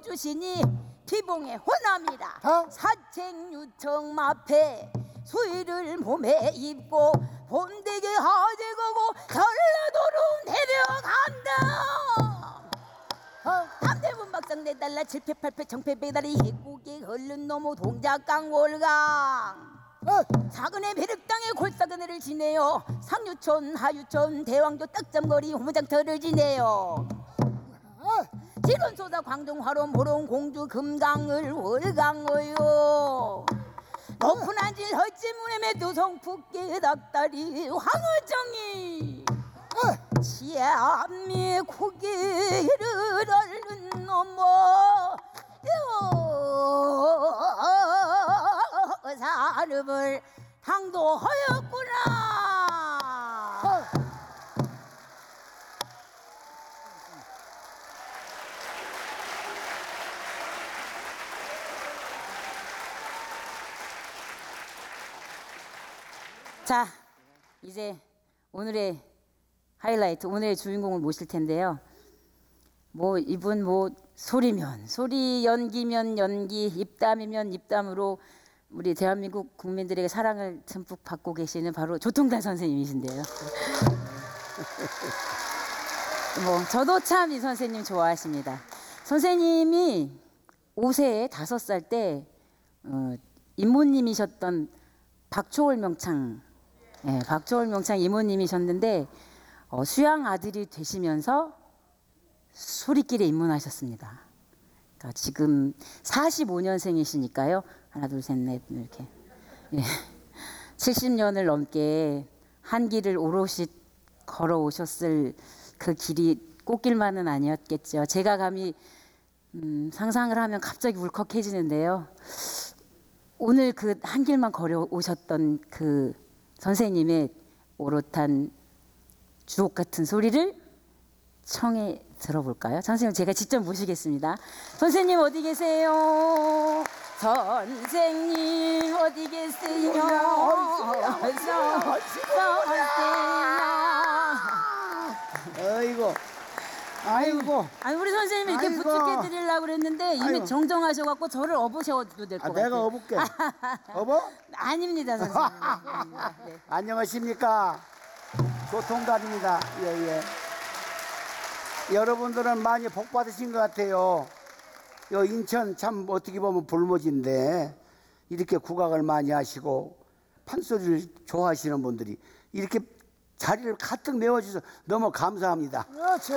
주시니 비봉에 혼합니다. 사책유청 마패 수의를 몸에 입고 본대게 하대고고 전라도로 내려간다. 남대문 막상 내달라 7패 8패 정패 배달이 해국에 흐른 노무 동작강 월강 사근의 배륵 땅에 골사근해를 지내요. 상유촌 하유촌 대왕교 딱잠거리 호무장터를 지내요. 진원소다 광둥화로 모롱 공주 금강을 월강어요. 높은 한질 헐지문에 매두성 붓게 닭다리 황어정이 치암미 고개를 앓는 넘어 사름을 당도하였구나. 자, 이제 오늘의 하이라이트, 오늘의 주인공을 모실 텐데요. 이분 소리면 소리, 연기면 연기, 입담이면 입담으로 우리 대한민국 국민들에게 사랑을 듬뿍 받고 계시는 바로 조통달 선생님이신데요. 저도 참 이 선생님 좋아하십니다. 선생님이 5세에 5살 때 이모님이셨던 박초월 명창 이모님이셨는데 수양 아들이 되시면서 소리길에 입문하셨습니다. 그러니까 지금 45년생이시니까요. 하나 둘 셋 넷 이렇게 70년을 넘게 한 길을 오롯이 걸어오셨을 그 길이 꽃길만은 아니었겠죠. 제가 감히 상상을 하면 갑자기 울컥해지는데요. 오늘 그 한 길만 걸어오셨던 그 선생님의 오롯한 주옥 같은 소리를 청해 들어볼까요? 선생님 제가 직접 모시겠습니다. 선생님 어디 계세요? 선생님 어디 계세요? 아이고. 아니 우리 선생님이 이렇게 부축해 드리려고 그랬는데 이미 정정하셔갖고 저를 업으셔도 될 것 같아요. 내가 업을게. 업어? 아닙니다, 선생님. 네. 안녕하십니까. 조통달입니다. 예. 여러분들은 많이 복 받으신 것 같아요. 인천 참 어떻게 보면 불모지인데 이렇게 국악을 많이 하시고 판소리를 좋아하시는 분들이 이렇게 자리를 가득 메워주셔서 너무 감사합니다. 그렇지.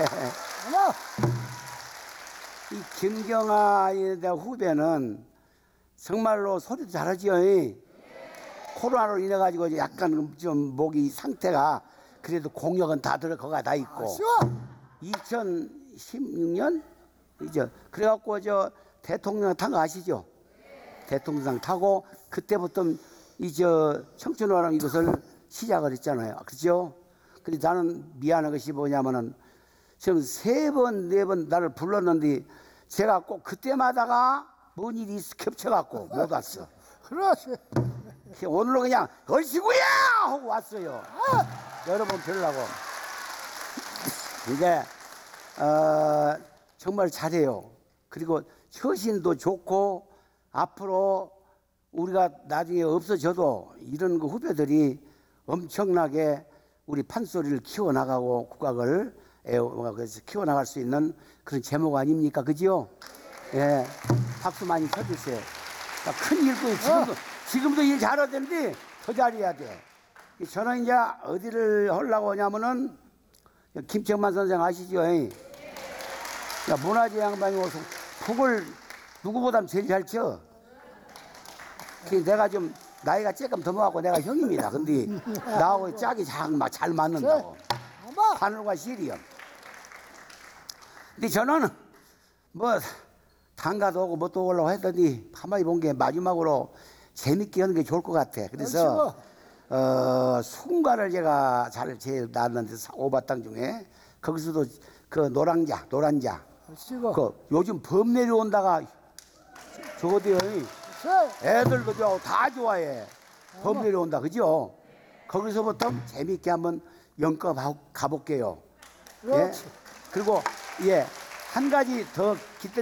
이 김경아 후배는 정말로 소리도 잘하지요. 코로나로 인해 가지고 약간 좀 목이 상태가 그래도 공력은 다 들어가 다 있고. 2016년 이제 그래갖고 대통령 탄 거 아시죠? 대통령 타고 그때부터 청춘호랑 이것을 시작을 했잖아요. 그렇죠? 근데 나는 미안한 것이 뭐냐면은 지금 3번, 4번 나를 불렀는데 제가 꼭 그때마다가 뭔 일이 겹쳐갖고 못 왔어. 그렇지. 오늘은 그냥 얼씨구야 하고 왔어요. 여러분 뵈려고. 이게 정말 잘해요. 그리고 처신도 좋고 앞으로 우리가 나중에 없어져도 이런 그 후배들이 엄청나게 우리 판소리를 키워나가고 국악을 키워나갈 수 있는 그런 제목 아닙니까? 그죠? 예. 박수 많이 쳐주세요. 큰 일꾼이 지금도 일 잘하던데 더 잘해야 돼. 저는 이제 어디를 하려고 하냐면은 김청만 선생 아시죠? 문화재 양반이 와서 북을 누구보다 제일 잘 쳐. 내가 좀 나이가 조금 더 먹고 내가 형입니다. 근데 나하고 짝이 잘 맞는다고. 하늘과 실이요. 근데 저는 단가도 오고 뭣도 오려고 했더니 가만히 본 게 마지막으로 재밌게 하는 게 좋을 것 같아. 그래서 순가를 제가 제일 나왔는데 오바땅 중에 거기서도 그 노란자 요즘 범 내려온다가 저거도요. 애들도 다 좋아해. 범 내려온다, 그죠? 거기서부터 재밌게 한번 연껏 가볼게요. 예? 그리고 한 가지 더 기대